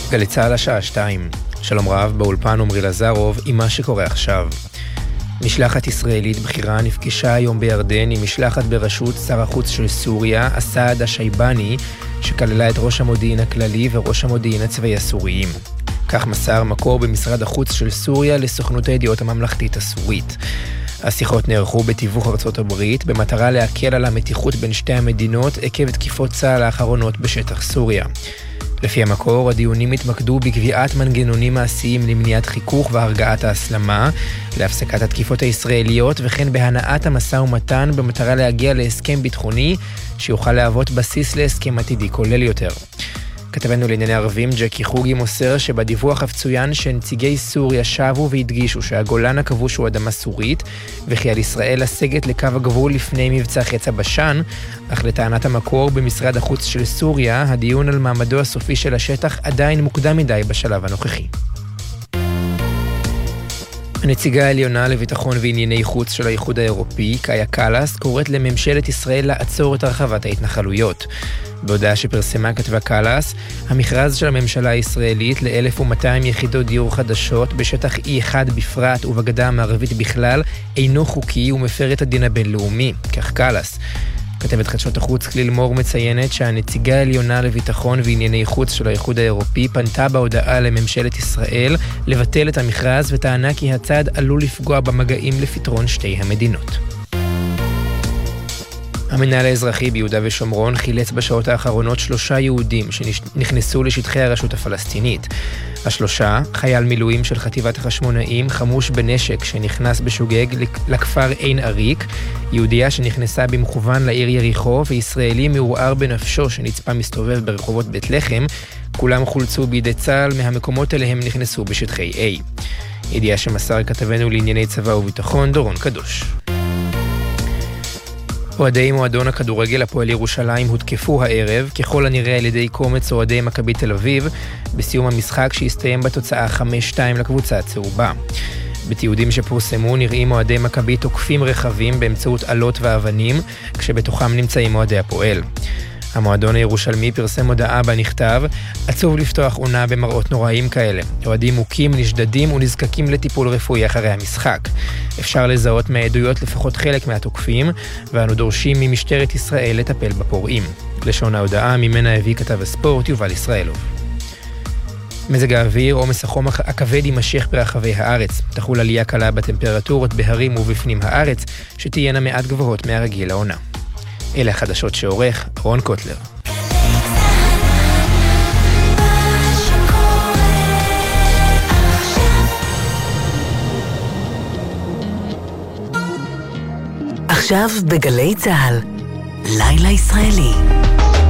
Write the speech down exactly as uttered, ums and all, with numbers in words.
גלי צהל השעה שתיים. שלום רב, באולפן עומרי לזרוב עם מה שקורה עכשיו. משלחת ישראלית בכירה נפגשה היום בירדן עם משלחת בראשות שר החוץ של סוריה, אסעד השייבני, שכללה את ראש המודיעין הכללי וראש המודיעין הצבאי הסוריים. כך מסר מקור במשרד החוץ של סוריה לסוכנות הידיעות הממלכתית הסורית. השיחות נערכו בתיווך ארצות הברית במטרה להקל על המתיחות בין שתי המדינות עקב תקיפות צה"ל האחרונות בשטח סוריה. לפי המקור, הדיונים התמקדו בקביעת מנגנונים מעשיים למניעת חיכוך והרגעת ההסלמה, להפסקת התקיפות הישראליות וכן בהנעת המשא ומתן במטרה להגיע להסכם ביטחוני שיוכל להוות בסיס להסכם עתידי כולל יותר. כתבנו לענייני ערבים ג'קי חוגי מוסר שבדיווח הפצוין שנציגי סוריה שבו והדגישו שהגולן הכבוש הוא אדמה סורית וכי על ישראל לסגת לקו הגבול לפני מבצע חץ הבשן, אך לטענת המקור במשרד החוץ של סוריה הדיון על מעמדו הסופי של השטח עדיין מוקדם מדי בשלב הנוכחי. הנציגה העליונה לביטחון וענייני חוץ של האיחוד האירופי, קאיה קלאס, קוראת לממשלת ישראל לעצור את הרחבת ההתנחלויות. בהודעה שפרסמה כתבה קלאס, המכרז של הממשלה הישראלית ל-אלף ומאתיים יחידות דיור חדשות בשטח אי אחד בפרט ובגדה המערבית בכלל אינו חוקי ומפר את הדין הבינלאומי, כך קלאס. כתבת חדשות החוץ כליל מור מציינת שהנציגה העליונה לביטחון וענייני חוץ של האיחוד האירופי פנתה בהודעה לממשלת ישראל לבטל את המכרז וטענה כי הצעד עלול לפגוע במגעים לפתרון שתי המדינות. המנהל האזרחי ביהודה ושומרון חילץ בשעות האחרונות שלושה יהודים שנכנסו לשטחי הרשות הפלסטינית. השלושה, חייל מילואים של חטיבת החשמונאים, חמוש בנשק שנכנס בשוגג לכפר עין אריק, יהודייה שנכנסה במכוון לעיר יריחו, וישראלי מעורער בנפשו שנצפה מסתובב ברחובות בית לחם, כולם חולצו בידי צה"ל מהמקומות אליהם נכנסו בשטחי A. ידיעה שמסר כתבנו לענייני צבא וביטחון דורון קדוש. אוהדי מועדון הכדורגל הפועל ירושלים הותקפו הערב, ככל הנראה על ידי קומץ אוהדי מכבי תל אביב, בסיום המשחק שהסתיים בתוצאה חמש שתיים לקבוצה הצהובה. בתיעודים שפורסמו נראים אוהדי מכבי תוקפים רכבים באמצעות עלות ואבנים, כשבתוכם נמצאים אוהדי הפועל. המועדון הירושלמי פרסם הודעה בה נכתב, עצוב לפתוח עונה במראות נוראים כאלה. אוהדים מוכים, נשדדים ונזקקים לטיפול רפואי אחרי המשחק. אפשר לזהות מהעדויות לפחות חלק מהתוקפים, ואנו דורשים ממשטרת ישראל לטפל בפורעים. לשון ההודעה ממנה הביא כתב הספורט יובל ישראלוב. מזג האוויר, עומס החום הכבד יימשך ברחבי הארץ. תחול עלייה קלה בטמפרטורות בהרים ובפנים הארץ, שתהיינה מעט גבוהות מהרגיל לעונה. אלה החדשות שעורך רון קוטלר. עכשיו בגלי צהל, לילה ישראלי.